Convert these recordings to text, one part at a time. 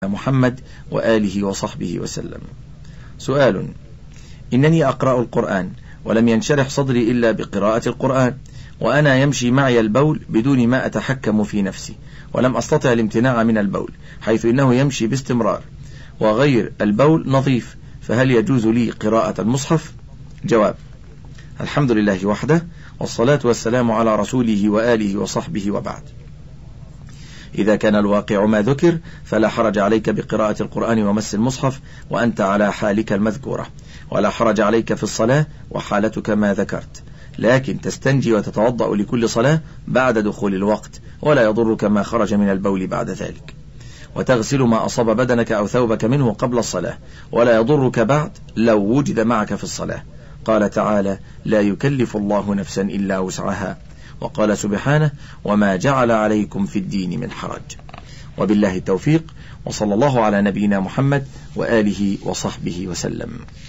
محمد وآله وصحبه وسلم. سؤال: إنني أقرأ القرآن ولم ينشرح صدري إلا بقراءة القرآن، وأنا يمشي معي البول بدون ما أتحكم في نفسي، ولم أستطع الامتناع من البول حيث إنه يمشي باستمرار، وغير البول نظيف، فهل يجوز لي قراءة المصحف؟ جواب: الحمد لله وحده، والصلاة والسلام على رسوله وآله وصحبه، وبعد. إذا كان الواقع ما ذكر فلا حرج عليك بقراءة القرآن ومس المصحف وأنت على حالك المذكورة، ولا حرج عليك في الصلاة وحالتك ما ذكرت، لكن تستنجي وتتوضأ لكل صلاة بعد دخول الوقت، ولا يضرك ما خرج من البول بعد ذلك، وتغسل ما أصاب بدنك أو ثوبك منه قبل الصلاة، ولا يضرك بعد لو وجد معك في الصلاة. قال تعالى: لا يكلف الله نفسا إلا وسعها. وقال سبحانه: وما جعل عليكم في الدين من حرج. وبالله التوفيق، وصلى الله على نبينا محمد وآله وصحبه وسلم.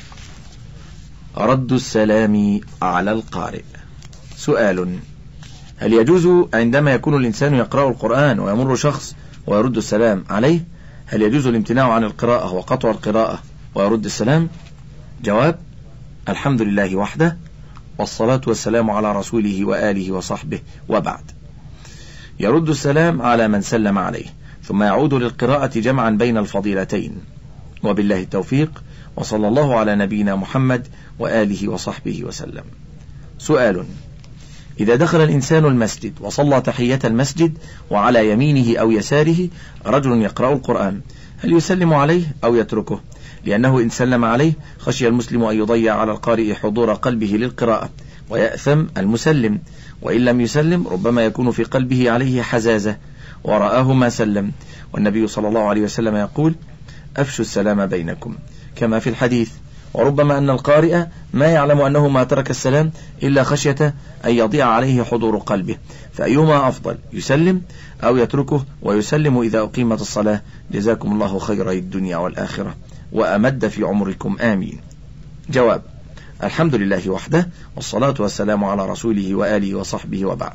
رد السلام على القارئ. سؤال: هل يجوز عندما يكون الإنسان يقرأ القرآن ويمر شخص ويرد السلام عليه، هل يجوز الامتناع عن القراءة وقطع القراءة ويرد السلام؟ جواب: الحمد لله وحده، والصلاة والسلام على رسوله وآله وصحبه، وبعد. يرد السلام على من سلم عليه، ثم يعود للقراءة جمعا بين الفضيلتين. وبالله التوفيق، وصلى الله على نبينا محمد وآله وصحبه وسلم. سؤال: إذا دخل الإنسان المسجد وصلى تحية المسجد وعلى يمينه أو يساره رجل يقرأ القرآن، هل يسلم عليه أو يتركه؟ لأنه إن سلم عليه خشي المسلم أن يضيع على القارئ حضور قلبه للقراءة ويأثم المسلم، وإن لم يسلم ربما يكون في قلبه عليه حزازة ورآه ما سلم، والنبي صلى الله عليه وسلم يقول: أفشوا السلام بينكم، كما في الحديث. وربما أن القارئ ما يعلم أنه ما ترك السلام إلا خشية أن يضيع عليه حضور قلبه، فأيهما أفضل، يسلم أو يتركه ويسلم إذا أقيمت الصلاة؟ جزاكم الله خيري الدنيا والآخرة، وأمد في عمركم، آمين. جواب: الحمد لله وحده، والصلاة والسلام على رسوله وآله وصحبه، وبعد.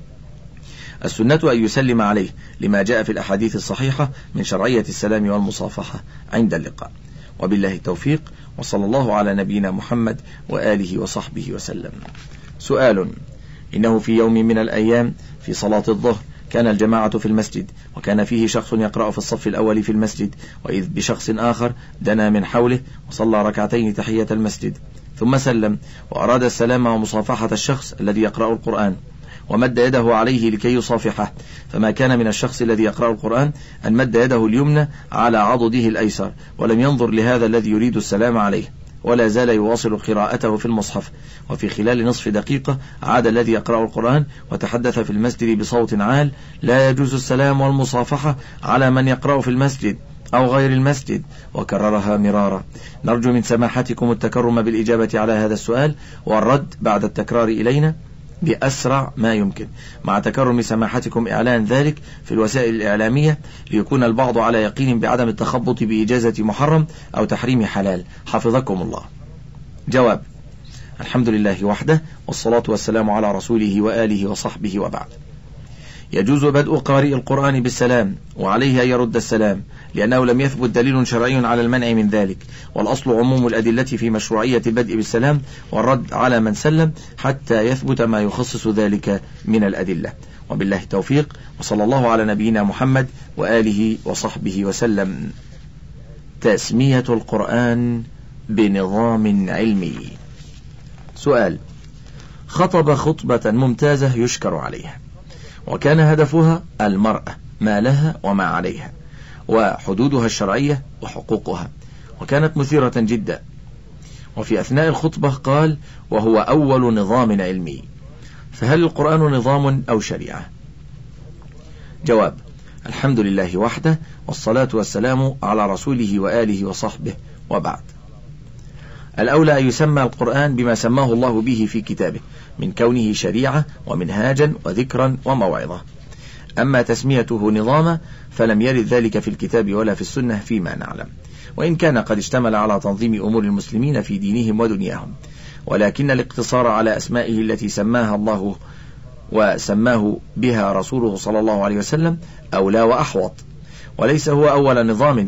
السنة أن يسلم عليه لما جاء في الأحاديث الصحيحة من شرعية السلام والمصافحة عند اللقاء. وبالله التوفيق، وصلى الله على نبينا محمد وآله وصحبه وسلم. سؤال: إنه في يوم من الأيام في صلاة الظهر كان الجماعة في المسجد، وكان فيه شخص يقرأ في الصف الأول في المسجد، وإذ بشخص آخر دنا من حوله وصلى ركعتين تحية المسجد، ثم سلم وأراد السلام ومصافحة الشخص الذي يقرأ القرآن، ومد يده عليه لكي يصافحه، فما كان من الشخص الذي يقرأ القرآن أن مد يده اليمنى على عضده الأيسر، ولم ينظر لهذا الذي يريد السلام عليه، ولا زال يواصل قراءته في المصحف. وفي خلال نصف دقيقة عاد الذي يقرأ القرآن وتحدث في المسجد بصوت عال: لا يجوز السلام والمصافحة على من يقرأ في المسجد أو غير المسجد، وكررها مرارا. نرجو من سماحتكم التكرم بالإجابة على هذا السؤال والرد بعد التكرار إلينا بأسرع ما يمكن، مع تكرم سماحتكم إعلان ذلك في الوسائل الإعلامية ليكون البعض على يقين بعدم التخبط بإجازة محرم أو تحريم حلال، حفظكم الله. جواب: الحمد لله وحده، والصلاة والسلام على رسوله وآله وصحبه، وبعد. يجوز بدء قارئ القرآن بالسلام، وعليه أن يرد السلام، لأنه لم يثبت دليل شرعي على المنع من ذلك، والأصل عموم الأدلة في مشروعية البدء بالسلام والرد على من سلم حتى يثبت ما يخصص ذلك من الأدلة. وبالله التوفيق، وصلى الله على نبينا محمد وآله وصحبه وسلم. تسمية القرآن بنظام علمي. سؤال: خطب خطبة ممتازة يشكر عليها، وكان هدفها المرأة ما لها وما عليها وحدودها الشرعية وحقوقها، وكانت مثيرة جدا. وفي أثناء الخطبة قال: وهو أول نظام علمي، فهل القرآن نظام أو شريعة؟ جواب: الحمد لله وحده، والصلاة والسلام على رسوله وآله وصحبه، وبعد. الأولى أن يسمى القرآن بما سماه الله به في كتابه من كونه شريعة ومنهاجا وذكرا وموعظة. أما تسميته نظاما فلم يرد ذلك في الكتاب ولا في السنة فيما نعلم، وإن كان قد اشتمل على تنظيم أمور المسلمين في دينهم ودنياهم، ولكن الاقتصار على أسمائه التي سماها الله وسماه بها رسوله صلى الله عليه وسلم أولى وأحوط. وليس هو أول نظام